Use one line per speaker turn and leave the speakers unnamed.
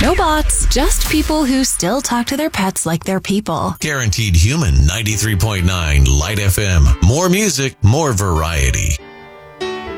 No bots, just people who still talk to their pets like they're people.
Guaranteed Human 93.9 Light FM. More music, more variety.